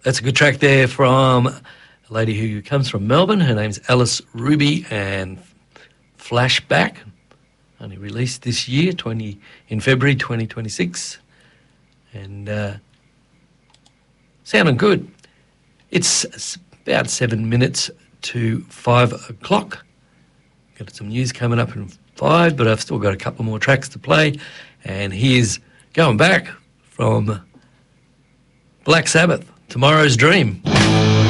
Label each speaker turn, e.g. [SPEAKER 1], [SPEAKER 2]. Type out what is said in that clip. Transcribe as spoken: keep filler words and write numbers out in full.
[SPEAKER 1] that's a good track there from a lady who comes from Melbourne. Her name's Alice Ruby, and Flashback, only released this year, twenty in February twenty twenty-six, and uh, sounding good. It's about seven minutes to five o'clock. Got some news coming up in five, but I've still got a couple more tracks to play. And here's Going Back from Black Sabbath, Tomorrow's Dream.